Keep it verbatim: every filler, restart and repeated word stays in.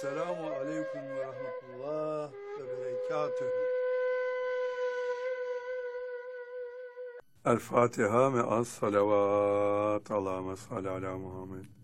Selamu aleyküm ve rahmetullah ve berekatühü. El Fatiha me'as salavat. Allahümme salli ala Muhammed.